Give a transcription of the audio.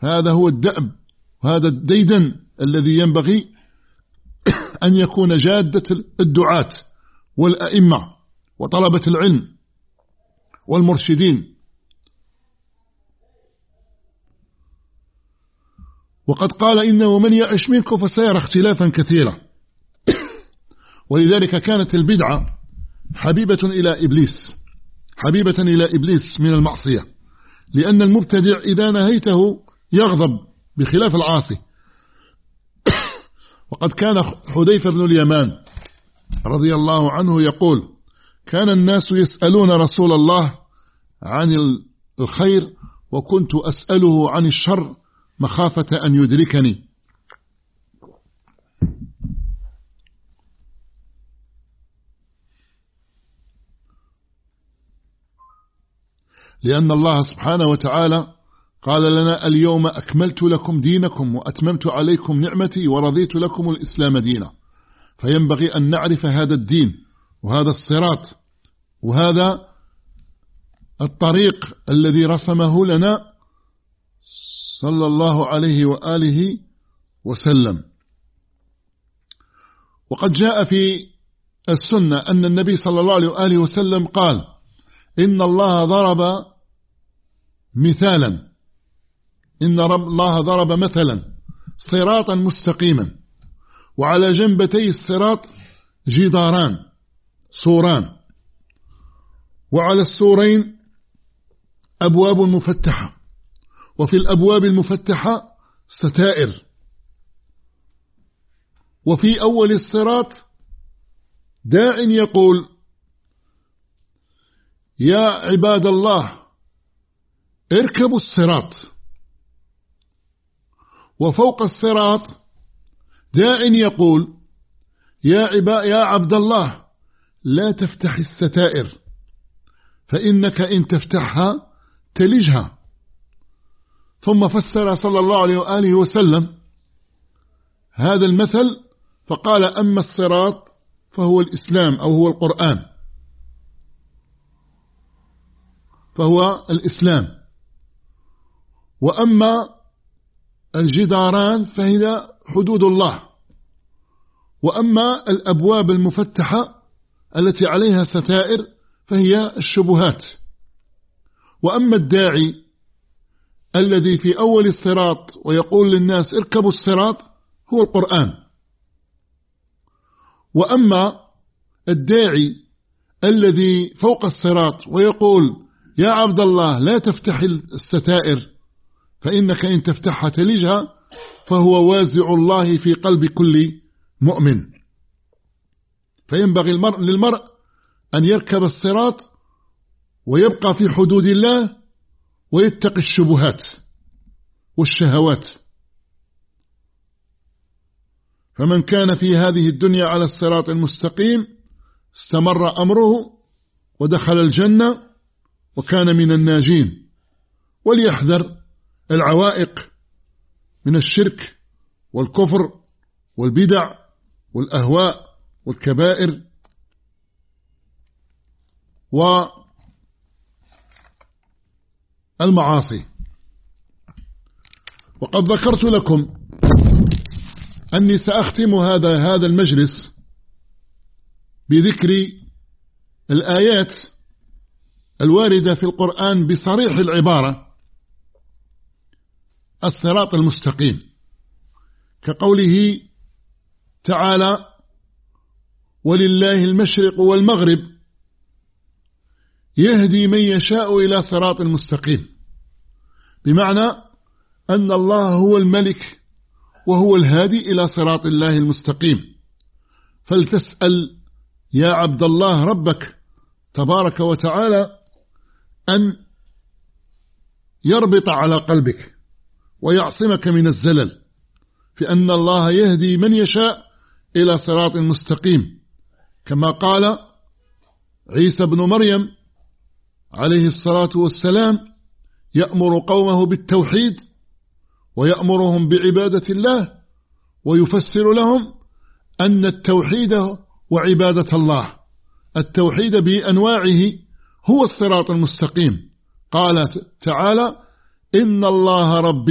هذا هو الدأب، وهذا الديدن الذي ينبغي أن يكون جادة الدعاة والأئمة وطلبة العلم والمرشدين. وقد قال إنه من يعش منكم فسيرى اختلافا كثيرا. ولذلك كانت البدعة حبيبة إلى إبليس من المعصية، لأن المبتدع إذا نهيته يغضب بخلاف العاصي. وقد كان حذيفة بن اليمان رضي الله عنه يقول: كان الناس يسألون رسول الله عن الخير وكنت أسأله عن الشر مخافة أن يدركني. لأن الله سبحانه وتعالى قال لنا: اليوم أكملت لكم دينكم وأتممت عليكم نعمتي ورضيت لكم الإسلام دينا. فينبغي أن نعرف هذا الدين وهذا الصراط وهذا الطريق الذي رسمه لنا صلى الله عليه وآله وسلم. وقد جاء في السنة أن النبي صلى الله عليه وآله وسلم قال: إن الله ضرب مثلا صراطا مستقيما، وعلى جنبتي الصراط جداران سوران، وعلى السورين أبواب مفتحة، وفي الأبواب المفتحة ستائر، وفي أول الصراط داع يقول: يا عباد الله اركبوا الصراط. وفوق الصراط داع يقول: يا عبد الله لا تفتح الستائر فإنك إن تفتحها تلجها. ثم فسر صلى الله عليه وآله وسلم هذا المثل فقال: أما الصراط فهو الإسلام أو هو القرآن، فهو الإسلام. وأما الجداران فهي حدود الله. وأما الأبواب المفتحة التي عليها ستائر فهي الشبهات. وأما الداعي الذي في أول الصراط ويقول للناس اركبوا الصراط هو القرآن. وأما الداعي الذي فوق الصراط ويقول: يا عبد الله لا تفتح الستائر فإنك إن تفتحها تلجها، فهو وازع الله في قلب كل مؤمن. فينبغي للمرء أن يركب الصراط ويبقى في حدود الله ويتقي الشبهات والشهوات. فمن كان في هذه الدنيا على الصراط المستقيم استمر أمره ودخل الجنة وكان من الناجين. وليحذر العوائق من الشرك والكفر والبدع والأهواء والكبائر والمعاصي. وقد ذكرت لكم أني سأختم هذا المجلس بذكر الآيات الواردة في القرآن بصريح العبارة الصراط المستقيم، كقوله تعالى: ولله المشرق والمغرب يهدي من يشاء إلى صراط المستقيم. بمعنى أن الله هو الملك وهو الهادي إلى صراط الله المستقيم. فلتسأل يا عبد الله ربك تبارك وتعالى أن يربط على قلبك ويعصمك من الزلل، فإن الله يهدي من يشاء إلى صراط مستقيم، كما قال عيسى بن مريم عليه الصلاة والسلام: يأمر قومه بالتوحيد ويأمرهم بعبادة الله، ويفسر لهم أن التوحيد وعبادة الله، التوحيد بأنواعه هو الصراط المستقيم. قال تعالى: إن الله ربي